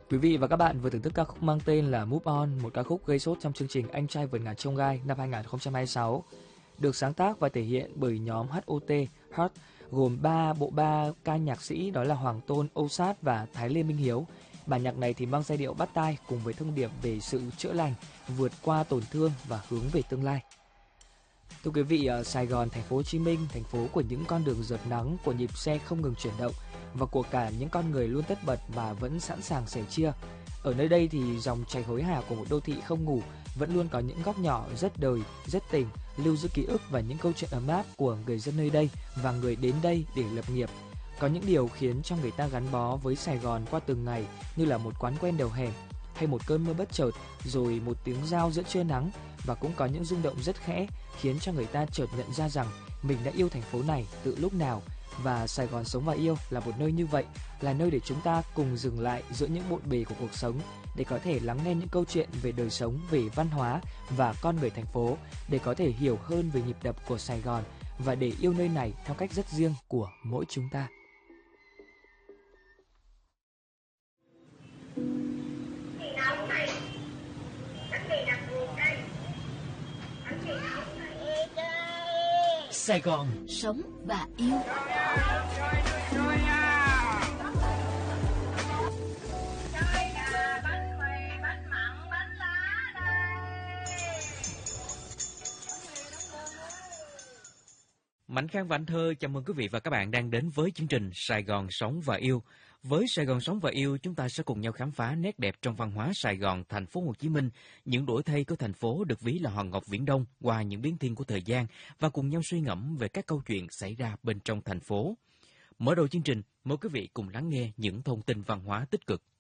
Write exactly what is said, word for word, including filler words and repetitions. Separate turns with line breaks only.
Quý vị và các bạn vừa thưởng thức ca khúc mang tên là Move On, một ca khúc gây sốt trong chương trình Anh trai vượt ngàn chông gai năm hai nghìn không trăm hai mươi sáu, được sáng tác và thể hiện bởi nhóm hát o tê Heart, gồm ba bộ ba ca nhạc sĩ, đó là Hoàng Tôn, Âu Sát và Thái Lê Minh Hiếu. Bản nhạc này thì mang giai điệu bắt tai cùng với thông điệp về sự chữa lành, vượt qua tổn thương và hướng về tương lai. Thưa quý vị, ở Sài Gòn, thành phố Hồ Chí Minh, thành phố của những con đường rợp nắng, của nhịp xe không ngừng chuyển động và của cả những con người luôn tất bật mà vẫn sẵn sàng sẻ chia. Ở nơi đây thì dòng chảy hối hả của một đô thị không ngủ vẫn luôn có những góc nhỏ rất đời, rất tình, lưu giữ ký ức và những câu chuyện ấm áp của người dân nơi đây và người đến đây để lập nghiệp. Có những điều khiến cho người ta gắn bó với Sài Gòn qua từng ngày, như là một quán quen đầu hẻm, hay một cơn mưa bất chợt, rồi một tiếng rao giữa trưa nắng, và cũng có những rung động rất khẽ khiến cho người ta chợt nhận ra rằng mình đã yêu thành phố này từ lúc nào. Và Sài Gòn Sống và Yêu là một nơi như vậy, là nơi để chúng ta cùng dừng lại giữa những bộn bề của cuộc sống để có thể lắng nghe những câu chuyện về đời sống, về văn hóa và con người thành phố, để có thể hiểu hơn về nhịp đập của Sài Gòn và để yêu nơi này theo cách rất riêng của mỗi chúng ta.
Sài Gòn Sống và Yêu.
Mạnh Khang và Anh Thơ chào mừng quý vị và các bạn đang đến với chương trình Sài Gòn Sống và Yêu. Với Sài Gòn Sống và Yêu, chúng ta sẽ cùng nhau khám phá nét đẹp trong văn hóa Sài Gòn, thành phố Hồ Chí Minh, những đổi thay của thành phố được ví là hòn ngọc viễn đông qua những biến thiên của thời gian, và cùng nhau suy ngẫm về các câu chuyện xảy ra bên trong thành phố. Mở đầu chương trình, mời quý vị cùng lắng nghe những thông tin văn hóa tích cực.